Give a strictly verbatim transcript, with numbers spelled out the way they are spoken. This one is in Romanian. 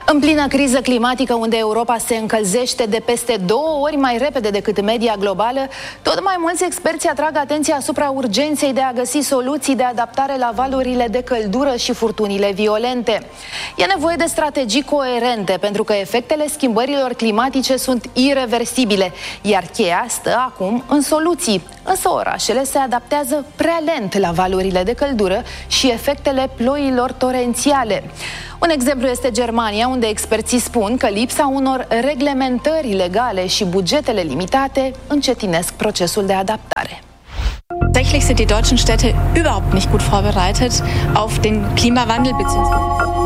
În plină criză climatică, unde Europa se încălzește de peste două ori mai repede decât media globală, tot mai mulți experți atrag atenția asupra urgenței de a găsi soluții de adaptare la valurile de căldură și furtunile violente. E nevoie de strategii coerente, pentru că efectele schimbărilor climatice sunt ireversibile, iar cheia stă acum în soluții. Însă orașele se adaptează prea lent la valurile de căldură și efectele ploilor torențiale. Un exemplu este Germania, unde experții spun că lipsa unor reglementări legale și bugetele limitate încetinesc procesul de adaptare. Tatsächlich sind die deutschen Städte überhaupt nicht gut vorbereitet auf den Klimawandel bzw.